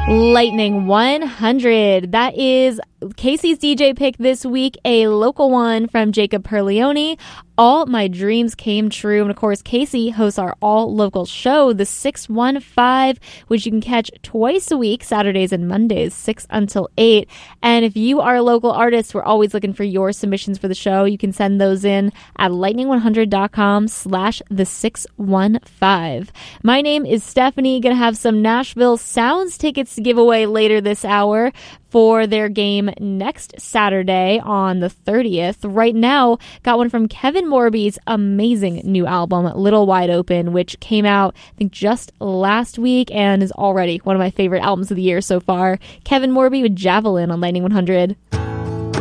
Lightning 100. That is Casey's DJ pick this week, a local one from Jacob Perleone. All My Dreams Came True. And of course, Casey hosts our all-local show, The 615, which you can catch twice a week, Saturdays and Mondays, 6 until 8. And if you are a local artist, we're always looking for your submissions for the show. You can send those in at lightning100.com/the615. My name is Stephanie. Gonna have some Nashville Sounds tickets to give away later this hour for their game next Saturday on the 30th. Right now, got one from Kevin Morby's amazing new album, Little Wide Open, which came out, I think, just last week and is already one of my favorite albums of the year so far. Kevin Morby with Javelin on Lightning 100.